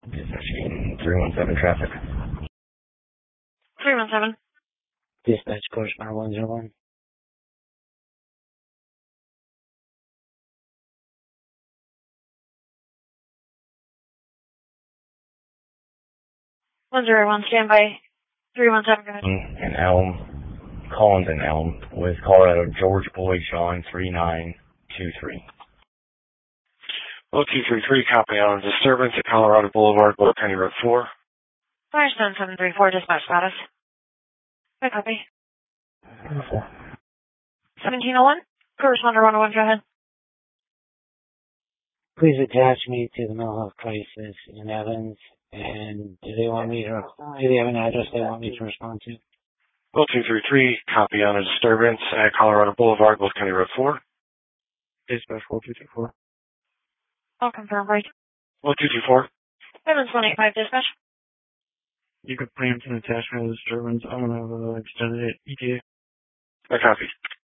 Dispatch 317 traffic. 317. Dispatch correspondent 101. 101, standby. 317, go ahead. And Elm, Collins and Elm, with Colorado George Boyd Sean 3923. 0233, copy on disturbance at Colorado Boulevard, Boyle County Road 4. 57734, dispatch status. Hi, copy. 1701, correspondent 101, go ahead. Please attach me to the mental health crisis in Evans. And do they have an address they want me to respond to? 0233, copy on a disturbance at Colorado Boulevard, Boyle County Road 4. Dispatch 4224. I'll confirm, right. 0224. Evans 185, dispatch. You could preempt an attachment of the disturbance. I'm going to have extended ETA. I copy.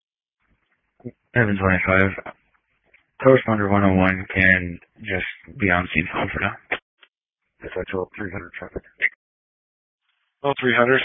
Evans 185. Correspondent 101 can just be on scene phone for now. Dispatch 300 traffic. 0300.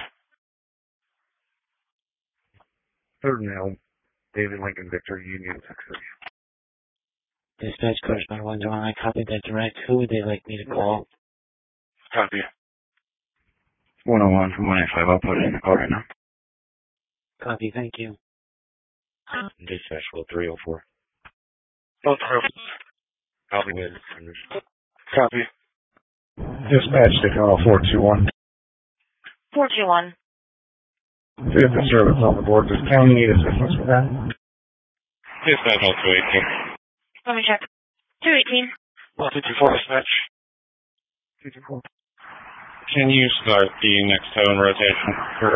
Third now. David Lincoln Victor Union, Texas. Dispatch correspondent 101. I copied that direct. Who would they like me to call? Copy. 101 from 185. I'll put it in the call right now. Copy, thank you. Dispatch 304. 0300. Copy with. Copy. Dispatch taking off 421. 421. We have disturbance on the board. Does county need assistance with that? Dispatch 218. Let me check. 218. 224, dispatch. 224. Can you start the next tone rotation for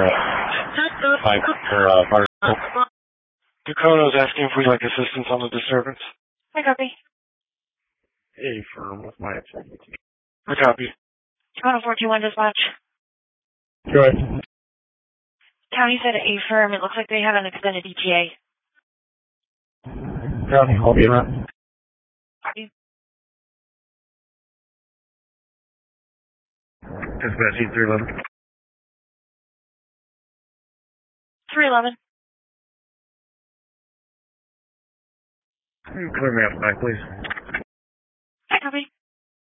Ducono's asking if we'd like assistance on the disturbance. I copy. A firm with my activity. I copy. Toronto 421, dispatch. Go ahead. County said A firm. It looks like they have an extended ETA. County, I'll be around. Copy. Dispatch 311. 311. Clear me up back, please. I copy.